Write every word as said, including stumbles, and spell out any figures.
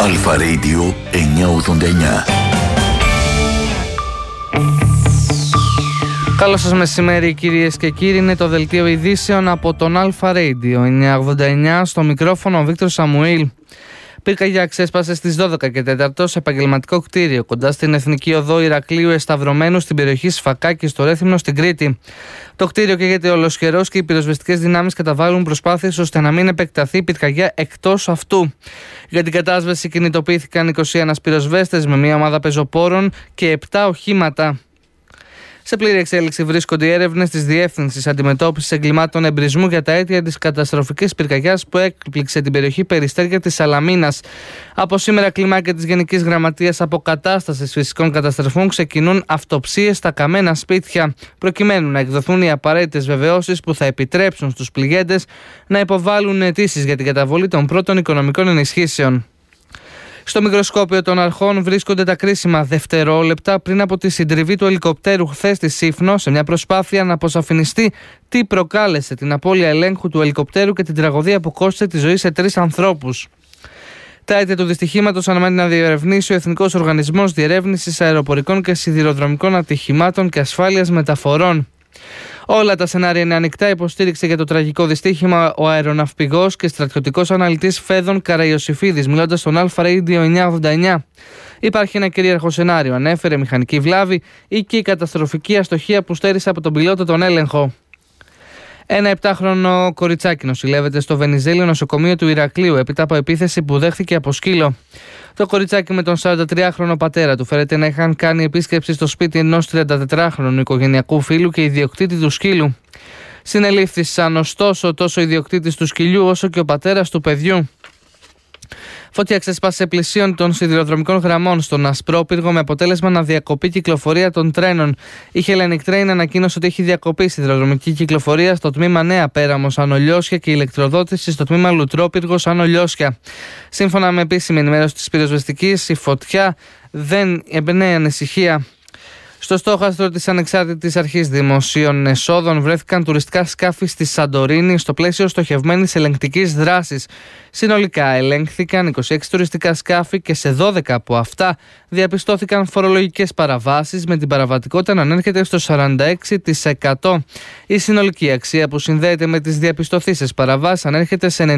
Αλφα Radio εννιακόσια ογδόντα εννιά. Καλό σας μεσημέρι κυρίες και κύριοι, είναι το δελτίο ειδήσεων από τον Αλφα Radio εννιακόσια ογδόντα εννιά, στο μικρόφωνο ο Βίκτορ Σαμουήλ. Πυρκαγιά ξέσπασε στις δώδεκα και τέσσερα σε επαγγελματικό κτίριο κοντά στην Εθνική Οδό Ηρακλείου Εσταυρωμένου στην περιοχή Σφακάκη στο Ρέθυμνο στην Κρήτη. Το κτίριο καίγεται ολοσχερός και οι πυροσβεστικές δυνάμεις καταβάλουν προσπάθειες ώστε να μην επεκταθεί η πυρκαγιά εκτός αυτού. Για την κατάσβεση κινητοποιήθηκαν είκοσι ένα πυροσβέστες με μια ομάδα πεζοπόρων και επτά οχήματα. Σε πλήρη εξέλιξη βρίσκονται οι έρευνες της Διεύθυνσης Αντιμετώπισης Εγκλημάτων Εμπρισμού για τα αίτια της καταστροφικής πυρκαγιάς που έκπληξε την περιοχή Περιστέρια της Σαλαμίνας. Από σήμερα, κλιμάκια της Γενικής Γραμματείας Αποκατάστασης Φυσικών Καταστροφών ξεκινούν αυτοψίες στα καμένα σπίτια, προκειμένου να εκδοθούν οι απαραίτητες βεβαιώσεις που θα επιτρέψουν στους πληγέντες να υποβάλουν αιτήσεις για την καταβολή των πρώτων οικονομικών ενισχύσεων. Στο μικροσκόπιο των αρχών βρίσκονται τα κρίσιμα δευτερόλεπτα πριν από τη συντριβή του ελικοπτέρου χθες στη Σύφνο, σε μια προσπάθεια να αποσαφινιστεί τι προκάλεσε την απώλεια ελέγχου του ελικοπτέρου και την τραγωδία που κόστησε τη ζωή σε τρεις ανθρώπους. Τα αίτια του δυστυχήματος αναμένει να διερευνήσει ο Εθνικός Οργανισμός Διερεύνησης Αεροπορικών και Σιδηροδρομικών Ατυχημάτων και Ασφάλειας Μεταφορών. Όλα τα σενάρια είναι ανοιχτά. Υποστήριξε για το τραγικό δυστύχημα ο αεροναυπηγός και στρατιωτικός αναλυτής Φέδων Καραϊωσιφίδης, μιλώντας στον Αλφα Radio εννιακόσια ογδόντα εννιά. Υπάρχει ένα κυρίαρχο σενάριο. Ανέφερε μηχανική βλάβη ή και η καταστροφική αστοχία που στέρισε από τον πιλότο τον έλεγχο. Ένα επτάχρονο κοριτσάκι νοσηλεύεται στο Βενιζέλιο νοσοκομείο του Ηρακλείου έπειτα από επίθεση που δέχθηκε από σκύλο. Το κοριτσάκι με τον σαραντατριάχρονο πατέρα του φέρεται να είχαν κάνει επίσκεψη στο σπίτι ενός τριαντατετράχρονου οικογενειακού φίλου και ιδιοκτήτη του σκύλου. Συνελήφθησαν ωστόσο τόσο ο ιδιοκτήτης του σκυλιού όσο και ο πατέρας του παιδιού. Φωτιά ξέσπασε πλησίων των σιδηροδρομικών γραμμών στον Ασπρόπυργο με αποτέλεσμα να διακοπεί κυκλοφορία των τρένων. Η Hellenic Train ανακοίνωσε ότι έχει διακοπεί σιδηροδρομική κυκλοφορία στο τμήμα Νέα Πέραμος Άνω Λιώσια και ηλεκτροδότηση στο τμήμα Λουτρόπυργος Άνω Λιώσια. Σύμφωνα με επίσημη ενημέρωση της πυροσβεστικής, η φωτιά δεν εμπνέει ανησυχία. Στο στόχαστρο της Ανεξάρτητης Αρχής Δημοσίων Εσόδων βρέθηκαν τουριστικά σκάφη στη Σαντορίνη στο πλαίσιο στοχευμένης ελεγκτικής δράσης. Συνολικά ελέγχθηκαν είκοσι έξι τουριστικά σκάφη και σε δώδεκα από αυτά διαπιστώθηκαν φορολογικές παραβάσεις, με την παραβατικότητα να ανέρχεται στο σαράντα έξι τοις εκατό. Η συνολική αξία που συνδέεται με τις διαπιστωθήσεις παραβάσεις ανέρχεται σε